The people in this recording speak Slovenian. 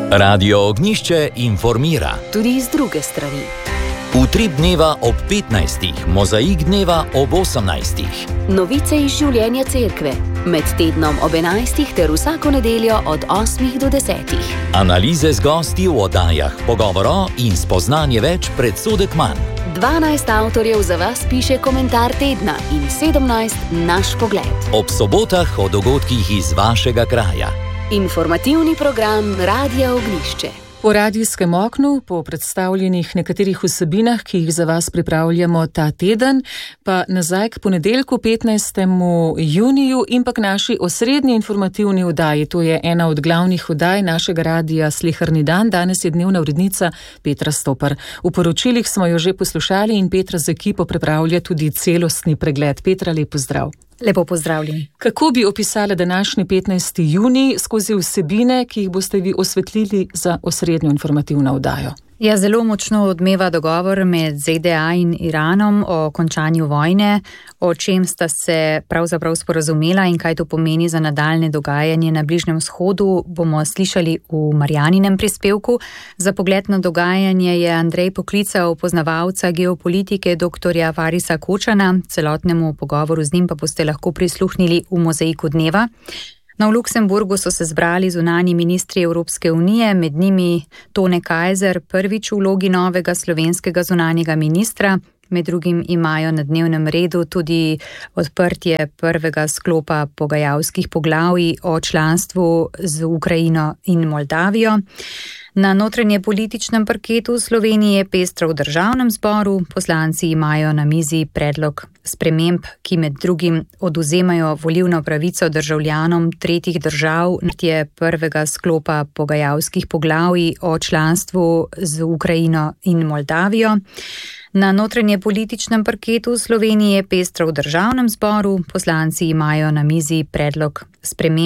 Radio Ognjišče informira. Tudi iz druge strani. Utrip dneva ob 15, mozaik dneva ob 18. Novice iz življenja cerkve. Med tednom ob 11 ter vsako nedeljo od 8 do 10. Analize z gosti v oddajah, pogovoro in spoznanje več, predsodek manj. 12 avtorjev za vas piše komentar tedna in 17 naš pogled. Ob sobotah o dogodkih iz vašega kraja. Informativni program Radia Ognjišče. Po radijskem oknu, po predstavljenih nekaterih vsebinah, ki jih za vas pripravljamo ta teden, pa nazaj k ponedeljku 15. juniju in pa k naši osrednji informativni oddaji. To je ena od glavnih oddaj našega radija Sleherni dan. Danes je dnevna urednica Petra Stopar. V poročilih smo jo že poslušali in Petra z ekipo pripravlja tudi celostni pregled. Petra, lep pozdrav. Lepo pozdravljeni. Kako bi opisala današnji 15. junij skozi vsebine, ki jih boste vi osvetlili za osrednjo informativno oddajo? Ja, zelo močno odmeva dogovor med ZDA in Iranom o končanju vojne, o čem sta se pravzaprav sporazumela in kaj to pomeni za nadaljne dogajanje na Bližnjem vzhodu, bomo slišali v Marjaninem prispevku. Za pogled na dogajanje je Andrej poklical poznavalca geopolitike dr. Farisa Kočana. Celotnemu pogovoru z njim pa boste lahko prisluhnili v mozaiku dneva. No, v Luksemburgu so se zbrali zunanji ministri Evropske unije, med njimi Tone Kajzer, prvič v vlogi novega slovenskega zunanjega ministra. Med drugim imajo na dnevnem redu tudi odprtje prvega sklopa pogajalskih poglavij o članstvu z Ukrajino in Moldavijo. Na notranje političnem parketu Slovenije pestro v državnem zboru. Poslanci imajo na mizi predlog sprememb, ki med drugim odvzemajo volilno pravico državljanom tretjih držav, je prvega sklopa pogajalskih poglavij o članstvu z Ukrajino in Moldavijo. Na notranje političnem parketu Slovenije pestro v državnem zboru. Poslanci imajo na mizi predlog sprememb,